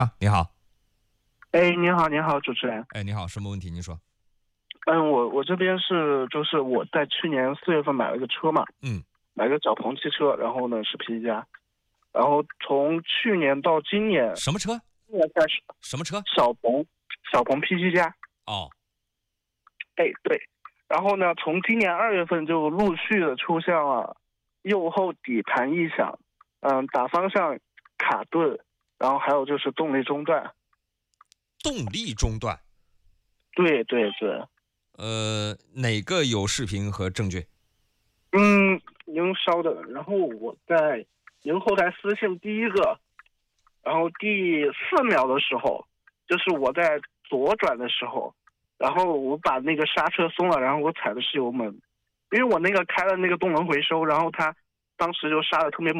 啊，你好。 哎，您好，您好，主持人。 哎，你好，什么问题？您说。 我这边就是我在去年4月份买了个车嘛， 嗯， 买个小鹏汽车，然后呢是 P7加，然后从去年到今年， 什么车？ 今年开始什么车？ 小鹏 P7加， 哦， 哎对，然后呢从今年2月份就陆续的出现了右后底盘异响，打方向卡顿，然后还有就是动力中断， 动力中断。 对对对。 哪个有视频和证据？ 您稍等，然后我在您后台私信第一个，然后第4秒的时候，就是我在左转的时候，然后我把那个刹车松了，然后我踩的是油门，因为我那个开了那个动能回收，然后它当时就刹的特别猛。